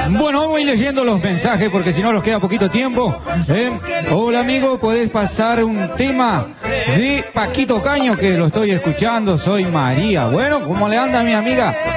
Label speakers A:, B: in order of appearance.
A: Bueno, voy leyendo los mensajes porque si no nos queda poquito tiempo. Hola amigo, ¿podés pasar un tema de Paquito Caño que lo estoy escuchando? Soy María. Bueno, ¿cómo le anda mi amiga?